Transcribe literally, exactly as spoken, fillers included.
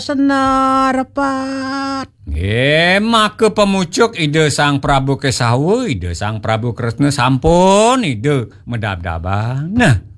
Senarapat. Eh, maka pemucuk ide Sang Prabu Kesawu, ide Sang Prabu Kresna sampun ide medab-dabang. Nah,